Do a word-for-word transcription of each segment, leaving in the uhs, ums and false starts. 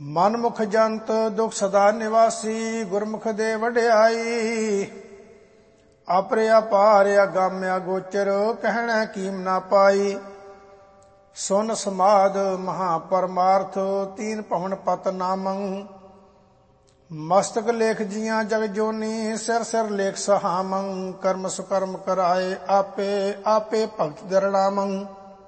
ਮਨਮੁਖ ਜੰਤ ਦੁਖ ਸਦਾ ਨਿਵਾਸੀ, ਗੁਰਮੁਖ ਦੇ ਵਡਿਆਈ। ਆਪਰੇ ਅਪਾਰ ਅਗਾਮਿਆ ਗੋਚਰ, ਕਹਿਣਾ ਕੀਮ ਨਾ ਪਾਈ। ਸੁਨ ਸਮਾਦ ਮਹਾ ਪਰਮਾਰਥ, ਤੀਨ ਭਵਨ ਪਤ ਨਾਮੰ। ਮਸਤਕ ਲੇਖ ਜੀਆਂ ਜਗ ਜੋਨੀ, ਸਿਰ ਸਿਰ ਲੇਖ ਸਹਾਮੰ। ਕਰਮ ਸੁਕਰਮ ਕਰਾਏ ਆਪੇ, ਆਪੇ ਭਗਤ ਦਰੜਾਮੰ।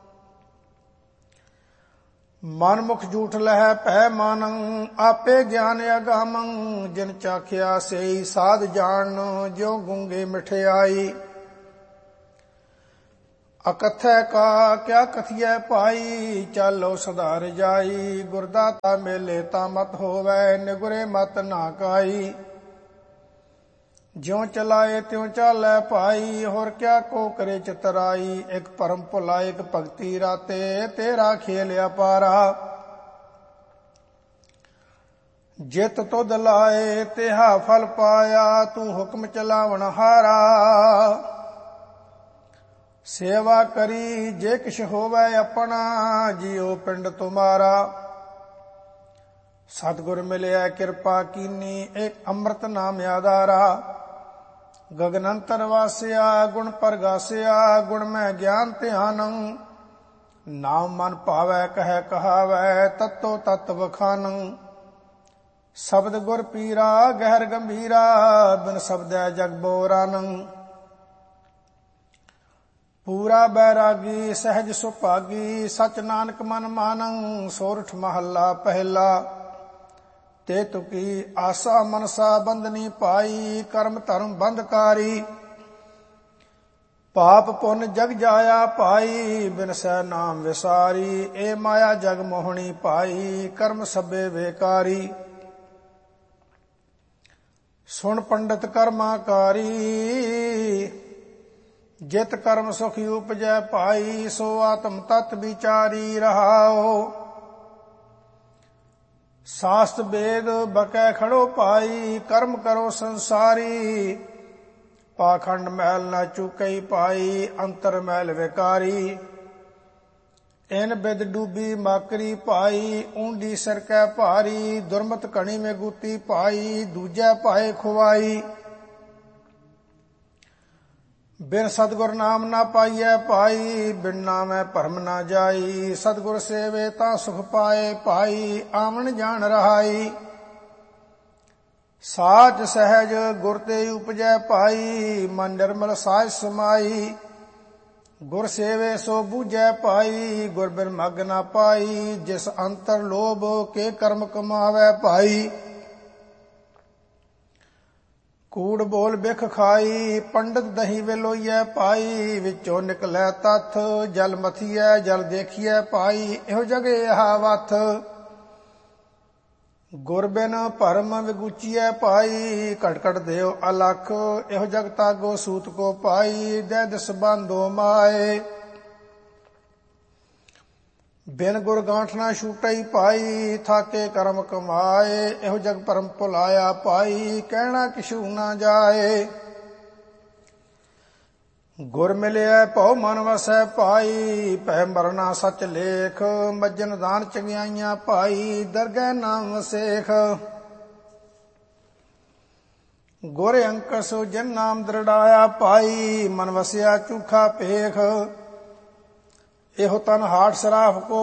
ਮਨਮੁਖ ਝੂਠ ਲਹੈ ਭੈ ਮਾਨੰ, ਆਪੇ ਗਿਆਨ ਅਗਾਮੰ। ਜਿਨ ਚਾਖਿਆ ਸਈ ਸਾਧ ਜਾਣ, ਜਿਉ ਗੂੰਗੇ ਮਿਠਿਆਈ। ਅਕਥੈ ਕਾ ਕਿਆ ਕਥੀਐ ਭਾਈ, ਚਾਲੋ ਸਦਾ ਰਜਾਈ। ਗੁਰਦਾਤਾ ਮੇਲੇ ਤਾਂ ਮਤ ਹੋਵੈ, ਨਿਗੁਰੇ ਮਤ ਨਾ ਕਾਈ। ਜਿਉ ਚਲਾਏ ਤਿਉ ਚਾਲੈ ਭਾਈ, ਹੋਰ ਕਿਆ ਕੋ ਕਰੇ ਚਤਰਾਈ। ਇਕ ਭਰਮ ਭੁਲਾ ਇਕ ਭਗਤੀ ਰਾਤੇ, ਤੇਰਾ ਖੇਲ ਅਪਾਰਾ। ਜਿਤ ਤੁਧ ਲਾਏ ਤਿਹਾ ਫਲ ਪਾਇਆ, ਤੂੰ ਹੁਕਮ ਚਲਾਵਣ ਹਾਰਾ। ਸੇਵਾ ਕਰੀ ਜੇ ਕਿਛ ਹੋਵੈ ਆਪਣਾ, ਜਿਉ ਪਿੰਡ ਤੁਮਾਰਾ। ਸਤਿਗੁਰ ਮਿਲਿਆ ਕਿਰਪਾ ਕੀਨੀ, ਇਕ ਅੰਮ੍ਰਿਤ ਨਾਮ ਆਧਾਰਾ। ਗਗਨ ਅੰਤਰ ਵਾਸਿਆ ਗੁਣ ਪ੍ਰਗਾਸਿਆ, ਗੁਣ ਮੈਂ ਗਿਆਨ ਧਿਆਨੰ। ਨਾਮ ਮਨ ਭਾਵੈ ਕਹਿ ਕਹਾਵੈ, ਤਤੋ ਤਤ ਵਖਾਨੰ। ਸ਼ਬਦ ਗੁਰ ਪੀਰਾ ਗਹਿਰ ਗੰਭੀਰਾ, ਬਿਨ ਸ਼ਬਦੈ ਜਗ ਬੋਰਾਨੰ। ਪੂਰਾ ਬੈਰਾਗੀ ਸਹਿਜ ਸੁਭਾਗੀ, ਸਚ ਨਾਨਕ ਮਨ ਮਾਨੰ। ਸੋਰਠ ਮਹੱਲਾ ਪਹਿਲਾ। ਤੇ ਤੁਕੀ ਆਸਾ ਮਨਸਾ ਬੰਧਨੀ ਪਾਈ, ਕਰਮ ਧਰਮ ਬੰਧਕਾਰੀ। ਪਾਪ ਪੁੰਨ ਜਗ ਜਾਇਆ ਭਾਈ, ਬਿਨਸੈ ਨਾਮ ਵਿਸਾਰੀ। ਇਹ ਮਾਇਆ ਜਗ ਮੋਹਣੀ ਭਾਈ, ਕਰਮ ਸਭੇ ਬੇਕਾਰੀ। ਸੁਣ ਪੰਡਿਤ ਕਰਮਾਕਾਰੀ, ਜਿਤ ਕਰਮ ਸੁਖੀ ਉਪਜੈ ਭਾਈ। ਸੋ ਆਤਮ ਤਤ ਵਿਚਾਰੀ ਰਹਾਓ, ਸਾਸਤ ਵੇਦ ਬਕੈ ਖੜੋ ਭਾਈ। ਕਰਮ ਕਰੋ ਸੰਸਾਰੀ, ਪਾਖੰਡ ਮੈਲ ਨਾ ਚੁਕਈ ਭਾਈ। ਅੰਤਰ ਮੈਲ ਵਿਕਾਰੀ, ਇਨ ਬਿਦ ਡੂਬੀ ਮਾਕਰੀ ਭਾਈ। ਊਂਡੀ ਸਿਰ ਕੈ ਭਾਰੀ, ਦੁਰਮਤ ਕਣੀ ਮੇ ਗੂਤੀ ਭਾਈ। ਦੂਜੈ ਭਾਏ ਖੁਆਈ, ਬਿਨ ਸਤਿਗੁਰ ਨਾਮ ਨਾ ਪਾਈਐ ਭਾਈ। ਬਿਨ ਨਾਮੈ ਭਰਮ ਨਾ ਜਾਈ, ਸਤਿਗੁਰ ਸੇਵੇ ਤਾਂ ਸੁਖ ਪਾਏ ਭਾਈ। ਆਵਣ ਜਾਣ ਰਹਾਈ, ਸਾਚ ਸਹਿਜ ਗੁਰ ਤੇ ਉਪਜੈ ਭਾਈ। ਮਨ ਨਿਰਮਲ ਸਾਜ ਸਮਾਈ, ਗੁਰ ਸੇਵੇ ਸੋ ਬੂਝੈ ਭਾਈ। ਗੁਰ ਬਿਨ ਮਗ ਨਾ ਪਾਈ, ਜਿਸ ਅੰਤਰ ਲੋਭ ਕੇ ਕਰਮ ਕਮਾਵੈ ਭਾਈ। ਕੂੜ ਬੋਲ ਬਿਖ ਖਾਈ, ਪੰਡਤ ਦਹੀਂ ਵੇਲੋਈਐ ਭਾਈ। ਵਿੱਚੋਂ ਨਿਕਲੈ ਤੱਥ, ਜਲ ਮਥੀਐ ਜਲ ਦੇਖੀਐ ਭਾਈ। ਇਹੋ ਜਗ ਏਹਾ ਵਥ, ਗੁਰ ਬਿਨ ਭਰਮ ਵਿਗੂਚੀਐ ਭਾਈ। ਘਟ ਘਟ ਦੇਵ ਅਲਖ, ਇਹੋ ਜਗ ਤਾਗੋ ਸੂਤ ਕੋ ਪਾਈ। ਦੈ ਦਿਸ ਬੰਧੋ ਮਾਏ, ਬਿਨ ਗੁਰ ਗਾਂਠ ਨਾ ਛੂਟਈ ਭਾਈ। ਥਾਕੇ ਕਰਮ ਕਮਾਏ, ਇਹੋ ਜਗ ਭਰਮ ਭੁਲਾਇਆ ਭਾਈ। ਕਹਿਣਾ ਕਿਛੂ ਨਾ ਜਾਏ, ਗੁਰ ਮਿਲਿਆ ਭਉ ਮਨ ਵਸੈ ਭਾਈ। ਭੈ ਮਰਨਾ ਸਚ ਲੇਖ, ਮੱਜਨ ਦਾਨ ਚੰਗਿਆਈਆਂ ਭਾਈ। ਦਰਗਹਿ ਨਾਮ ਸੇਖ, ਗੁਰ ਅੰਕਸ ਜਿਨ ਨਾਮ ਦ੍ਰਿੜਾਇਆ ਭਾਈ। ਮਨ ਵਸਿਆ ਝੂਠਾ ਭੇਖ, ਇਹੋ ਤਨ ਹਾਟ ਸਰਾਫ ਕੋ